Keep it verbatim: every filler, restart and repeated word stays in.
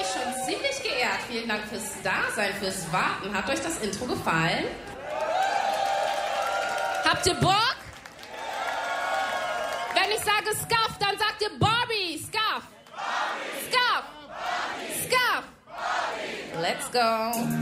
schon ziemlich geehrt. Vielen Dank fürs Dasein, fürs Warten. Hat euch das Intro gefallen? Habt ihr Bock? Wenn ich sage Scuff, dann sagt ihr Barbie. Scuff. Scuff. Scuff. Let's go.